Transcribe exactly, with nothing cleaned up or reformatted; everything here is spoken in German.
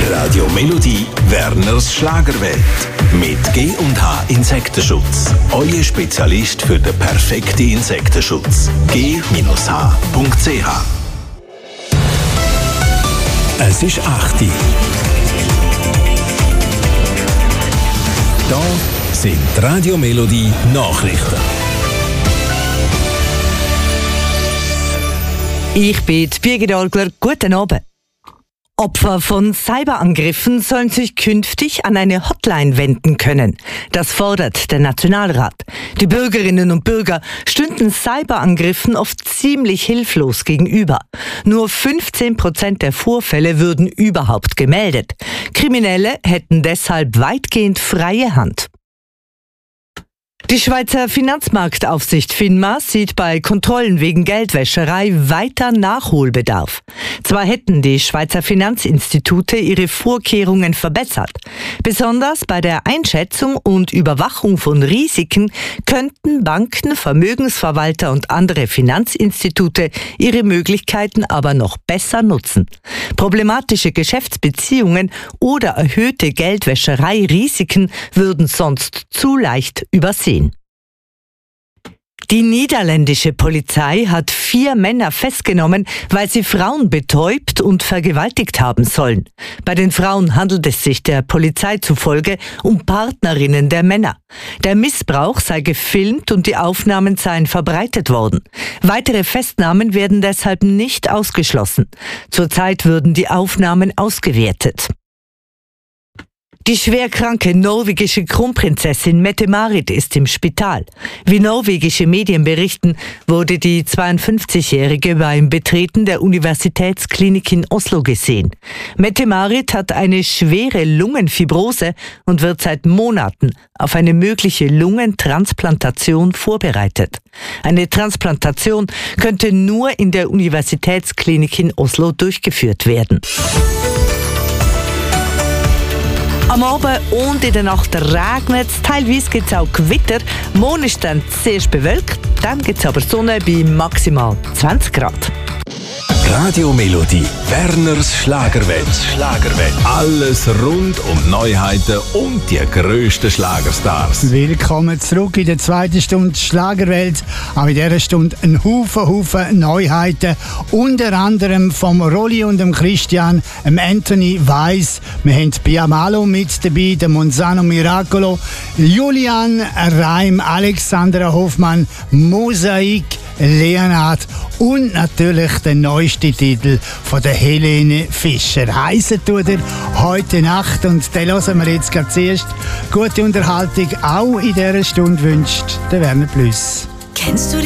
Radio Melodie Werners Schlagerwelt. Mit G und H Insektenschutz. Euer Spezialist für den perfekten Insektenschutz. G H Punkt C H. Es ist acht Uhr. Da sind Radio Melodie Nachrichten. Ich bin Birgit Orgler. Guten Abend. Opfer von Cyberangriffen sollen sich künftig an eine Hotline wenden können. Das fordert der Nationalrat. Die Bürgerinnen und Bürger stünden Cyberangriffen oft ziemlich hilflos gegenüber. Nur fünfzehn Prozent der Vorfälle würden überhaupt gemeldet. Kriminelle hätten deshalb weitgehend freie Hand. Die Schweizer Finanzmarktaufsicht FINMA sieht bei Kontrollen wegen Geldwäscherei weiter Nachholbedarf. Zwar hätten die Schweizer Finanzinstitute ihre Vorkehrungen verbessert. Besonders bei der Einschätzung und Überwachung von Risiken könnten Banken, Vermögensverwalter und andere Finanzinstitute ihre Möglichkeiten aber noch besser nutzen. Problematische Geschäftsbeziehungen oder erhöhte Geldwäscherei-Risiken würden sonst zu leicht übersehen. Die niederländische Polizei hat vier Männer festgenommen, weil sie Frauen betäubt und vergewaltigt haben sollen. Bei den Frauen handelt es sich der Polizei zufolge um Partnerinnen der Männer. Der Missbrauch sei gefilmt und die Aufnahmen seien verbreitet worden. Weitere Festnahmen werden deshalb nicht ausgeschlossen. Zurzeit würden die Aufnahmen ausgewertet. Die schwerkranke norwegische Kronprinzessin Mette-Marit ist im Spital. Wie norwegische Medien berichten, wurde die zweiundfünfzigjährige beim Betreten der Universitätsklinik in Oslo gesehen. Mette-Marit hat eine schwere Lungenfibrose und wird seit Monaten auf eine mögliche Lungentransplantation vorbereitet. Eine Transplantation könnte nur in der Universitätsklinik in Oslo durchgeführt werden. Am Abend und in der Nacht regnet es, teilweise gibt es auch Gewitter. Morgen ist dann zuerst bewölkt, dann gibt es aber Sonne bei maximal zwanzig Grad. Radio Melodie Werners Schlagerwelt. Schlagerwelt. Alles rund um Neuheiten und die grössten Schlagerstars. Willkommen zurück in der zweiten Stunde Schlagerwelt. Auch in dieser Stunde ein Haufen, Haufen Neuheiten. Unter anderem vom Rolli und dem Christian, dem Anthony Weiss. Wir haben Pia Malo mit dabei, der Monzano Miracolo, Julian Reim, Alexandra Hoffmann, Mosaik, Leonard und natürlich der neueste Titel von der Helene Fischer. Heissen tut er «Heute Nacht» und den hören wir jetzt gerade zuerst. Gute Unterhaltung auch in dieser Stunde wünscht der Werner Plüss. Kennst du die